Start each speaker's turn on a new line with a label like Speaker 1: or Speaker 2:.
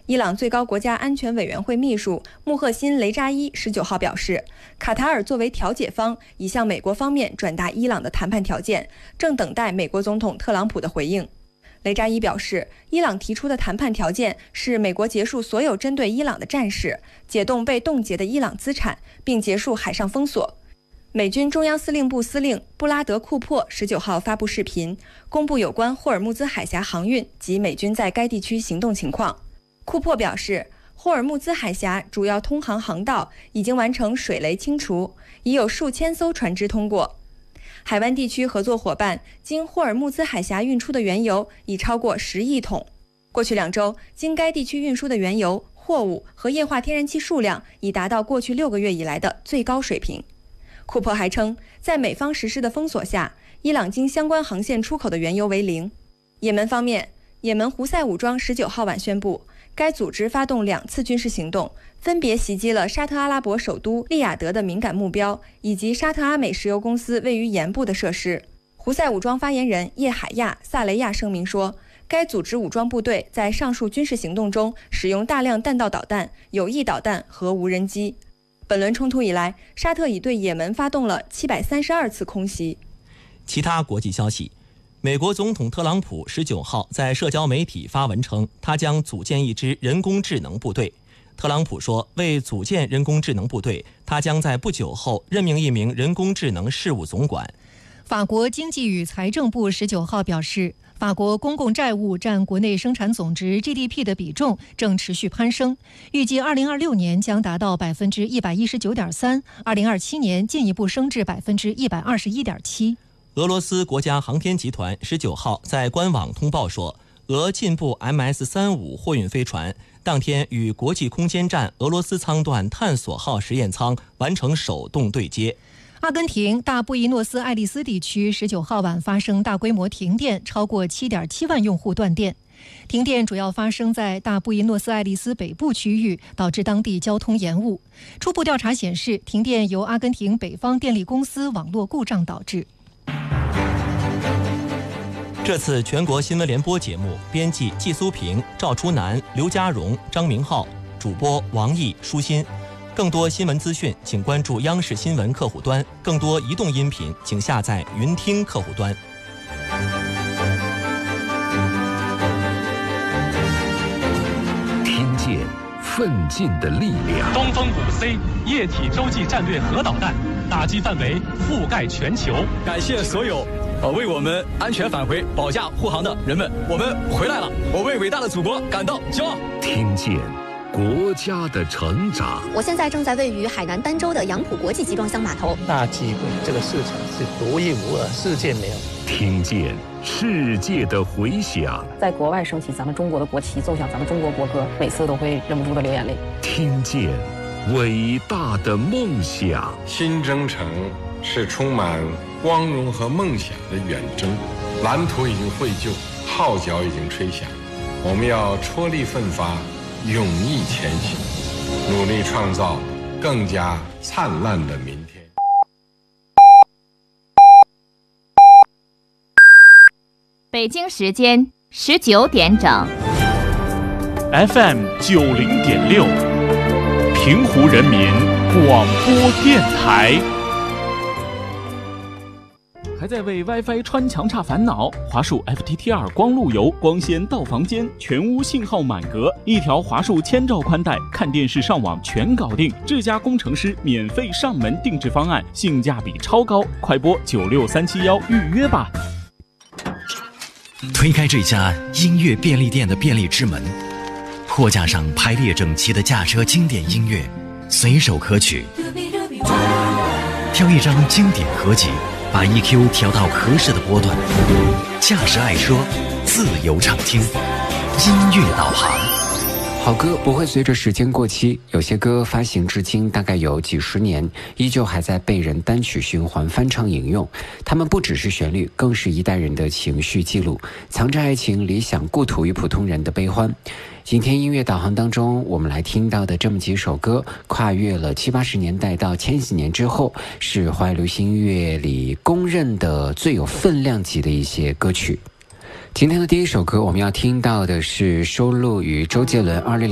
Speaker 1: 伊朗最高国家安全委员会秘书穆赫辛·雷扎伊19号表示，卡塔尔作为调解方已向美国方面转达伊朗的谈判条件，正等待美国总统特朗普的回应。雷扎伊表示，伊朗提出的谈判条件是美国结束所有针对伊朗的战事，解冻被冻结的伊朗资产，并结束海上封锁。美军中央司令部司令布拉德·库珀19号发布视频，公布有关霍尔木兹海峡航运及美军在该地区行动情况。库珀表示，霍尔木兹海峡主要通航航道已经完成水雷清除，已有数千艘船只通过。海湾地区合作伙伴经霍尔木兹海峡运出的原油已超过10亿桶。过去2周，经该地区运输的原油、货物和液化天然气数量已达到过去6个月以来的最高水平。库珀还称，在美方实施的封锁下，伊朗经相关航线出口的原油为0。也门方面，也门胡塞武装19号晚宣布，该组织发动2次军事行动，分别袭击了沙特阿拉伯首都利雅得的敏感目标，以及沙特阿美石油公司位于盐部的设施。胡塞武装发言人叶海亚·萨雷亚声明说，该组织武装部队在上述军事行动中使用大量弹道导弹、有翼导弹和无人机。本轮冲突以来，沙特已对也门发动了732次空袭。
Speaker 2: 其他国际消息，美国总统特朗普19号在社交媒体发文称，他将组建一支人工智能部队。特朗普说，为组建人工智能部队，他将在不久后任命一名人工智能事务总管。
Speaker 3: 法国经济与财政部19号表示，法国公共债务占国内生产总值 GDP 的比重正持续攀升，预计2026年将达到 119.3%， 2027年进一步升至 121.7%。
Speaker 2: 俄罗斯国家航天集团19号在官网通报说，俄进步 MS-35 货运飞船当天与国际空间站俄罗斯舱段探索号实验舱完成手动对接。
Speaker 3: 阿根廷大布宜诺斯艾利斯地区19号晚发生大规模停电，超过 7.7 万用户断电。停电主要发生在大布宜诺斯艾利斯北部区域，导致当地交通延误。初步调查显示，停电由阿根廷北方电力公司网络故障导致。
Speaker 2: 这次全国新闻联播节目编辑季苏平、赵初南、刘家荣、张明浩，主播王毅、舒心。更多新闻资讯请关注央视新闻客户端，更多移动音频请下载云听客户端。
Speaker 4: 听见奋进的力量。
Speaker 5: 东风5C 液体洲际战略核导弹打击范围覆盖全球。
Speaker 6: 感谢所有为我们安全返回保驾护航的人们，我们回来了，我为伟大的祖国感到骄傲。
Speaker 4: 听见国家的成长。
Speaker 7: 我现在正在位于海南儋州的杨浦国际集装箱码头。
Speaker 8: 大机会，这个市场是独一无二，世界没有。
Speaker 4: 听见世界的回响。
Speaker 9: 在国外升起咱们中国的国旗，奏响咱们中国国歌，每次都会忍不住的流眼泪。
Speaker 4: 听见伟大的梦想。
Speaker 10: 新征程是充满光荣和梦想的远征，蓝图已经绘就，号角已经吹响，我们要踔厉奋发，勇毅前行，努力创造更加灿烂的明天。
Speaker 11: 北京时间19点整。
Speaker 12: FM 90.6，平湖人民广播电台。还在为 WiFi 穿墙差烦恼？华数 FTTR 光路由光纤到房间，全屋信号满格，一条华数1000兆宽带，看电视上网全搞定。智家工程师免费上门定制方案，性价比超高，快拨96371预约吧。
Speaker 13: 推开这家音乐便利店的便利之门，货架上排列整齐的驾车经典音乐，随手可取。挑一张经典合集，把 EQ 调到合适的波段，驾驶爱车，自由畅听，音乐导航。
Speaker 14: 好歌不会随着时间过期，有些歌发行至今大概有几十年，依旧还在被人单曲循环翻唱引用。它们不只是旋律，更是一代人的情绪记录，藏着爱情、理想、故土与普通人的悲欢。今天音乐导航当中，我们来听到的这么几首歌，跨越了70、80年代到千禧年之后，是华语流行音乐里公认的最有分量级的一些歌曲。今天的第一首歌，我们要听到的是收录于周杰伦2000